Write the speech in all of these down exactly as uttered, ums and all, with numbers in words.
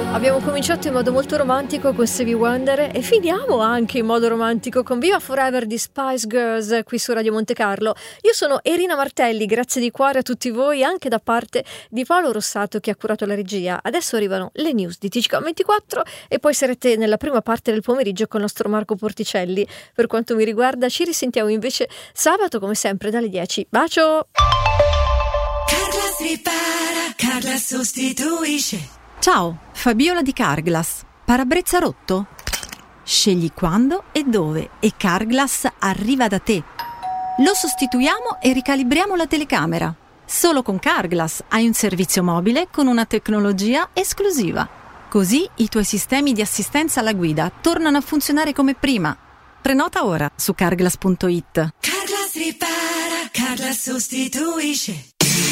Abbiamo cominciato in modo molto romantico con Stevie Wonder e finiamo anche in modo romantico con Viva Forever di Spice Girls qui su Radio Monte Carlo. Io sono Erina Martelli, grazie di cuore a tutti voi, anche da parte di Paolo Rossato che ha curato la regia. Adesso arrivano le news di T G C ventiquattro e poi sarete nella prima parte del pomeriggio con il nostro Marco Porticelli. Per quanto mi riguarda ci risentiamo invece sabato come sempre dalle dieci. Bacio! Carglass ripara, Carglass sostituisce. Ciao, Fabiola di Carglass. Parabrezza rotto? Scegli quando e dove e Carglass arriva da te. Lo sostituiamo e ricalibriamo la telecamera. Solo con Carglass hai un servizio mobile con una tecnologia esclusiva. Così i tuoi sistemi di assistenza alla guida tornano a funzionare come prima. Prenota ora su carglass punto it. Carglass ripara, Carglass sostituisce.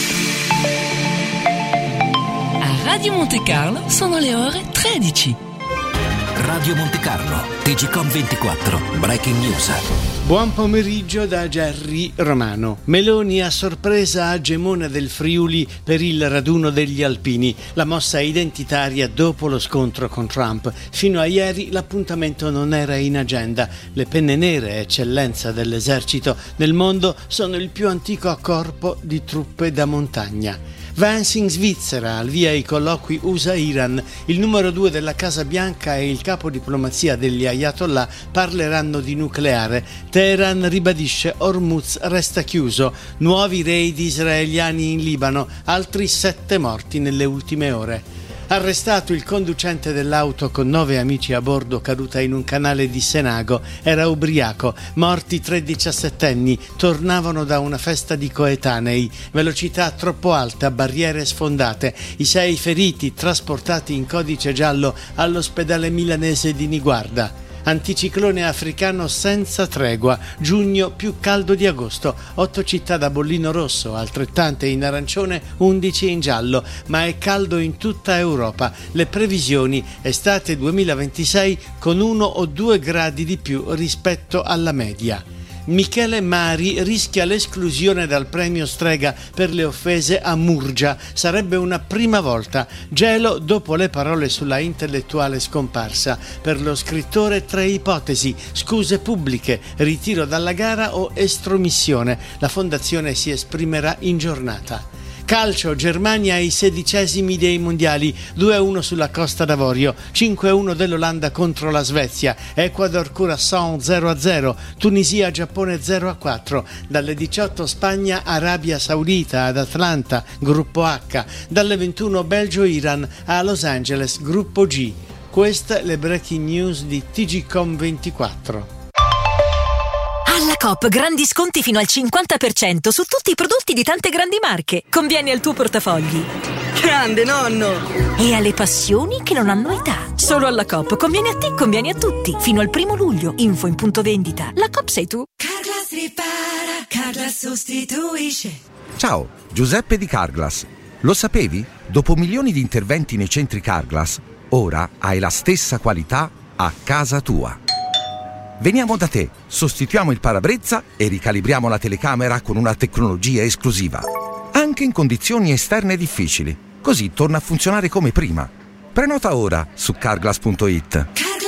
Radio Monte Carlo sono le ore tredici. Radio Monte Carlo, T G C ventiquattro, Breaking News. Buon pomeriggio da Gerry Romano. Meloni a sorpresa a Gemona del Friuli per il raduno degli alpini, la mossa identitaria dopo lo scontro con Trump. Fino a ieri l'appuntamento non era in agenda. Le penne nere, eccellenza dell'esercito nel mondo, sono il più antico accorpo di truppe da montagna. Vance in Svizzera, al via i colloqui U S A-Iran. Il numero due della Casa Bianca e il capo diplomazia degli Ayatollah parleranno di nucleare. Teheran ribadisce Hormuz resta chiuso. Nuovi raid israeliani in Libano, altri sette morti nelle ultime ore. Arrestato il conducente dell'auto con nove amici a bordo caduta in un canale di Senago. Era ubriaco. Morti tre diciassettenni. Tornavano da una festa di coetanei. Velocità troppo alta, barriere sfondate. I sei feriti trasportati in codice giallo all'ospedale milanese di Niguarda. Anticiclone africano senza tregua, giugno più caldo di agosto, otto città da bollino rosso, altrettante in arancione, undici in giallo, ma è caldo in tutta Europa. Le previsioni, estate duemilaventisei con uno o due gradi di più rispetto alla media. Michele Mari rischia l'esclusione dal premio Strega per le offese a Murgia. Sarebbe una prima volta. Gelo dopo le parole sulla intellettuale scomparsa. Per lo scrittore tre ipotesi: scuse pubbliche, ritiro dalla gara o estromissione. La fondazione si esprimerà in giornata. Calcio, Germania ai sedicesimi dei mondiali, due a uno sulla Costa d'Avorio, cinque a uno dell'Olanda contro la Svezia, Ecuador Curaçao zero a zero, Tunisia Giappone zero a quattro, dalle diciotto Spagna Arabia Saudita ad Atlanta, gruppo H, dalle ventuno Belgio Iran a Los Angeles, gruppo G. Queste le breaking news di T G C ventiquattro. Alla Coop grandi sconti fino al cinquanta per cento su tutti i prodotti di tante grandi marche. Conviene al tuo portafogli. Grande nonno! E alle passioni che non hanno età. Solo alla Coop conviene a te, conviene a tutti. Fino al primo luglio. Info in punto vendita. La Coop sei tu. Carglass ripara, Carglass sostituisce. Ciao, Giuseppe di Carglass. Lo sapevi? Dopo milioni di interventi nei centri Carglass, ora hai la stessa qualità a casa tua. Veniamo da te, sostituiamo il parabrezza e ricalibriamo la telecamera con una tecnologia esclusiva. Anche in condizioni esterne difficili. Così torna a funzionare come prima. Prenota ora su carglass punto it. Carglass